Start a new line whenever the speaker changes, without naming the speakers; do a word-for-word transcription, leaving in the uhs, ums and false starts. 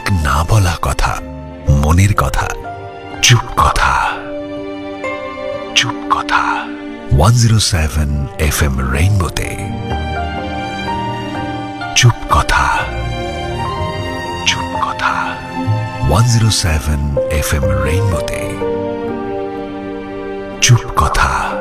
না বলা কথা, মনের কথা, চুপ কথা, চুপ কথা। One zero seven F M রেইনবোতে চুপ কথা, চুপ কথা। One zero seven F M রেইনবোতে চুপ কথা।